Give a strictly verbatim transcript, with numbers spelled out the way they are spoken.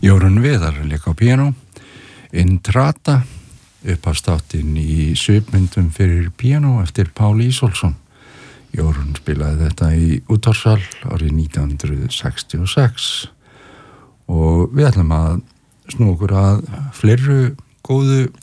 Jórunn Viðar lék á píanó, Intrata, upphafstáttinn í svipmyndum fyrir píanó eftir Pál Ísólfsson. Jórunn spilaði þetta í útvarpssal árið nítján hundruð sextíu og sex og við ætlum að snúa okkur að fleiri góðu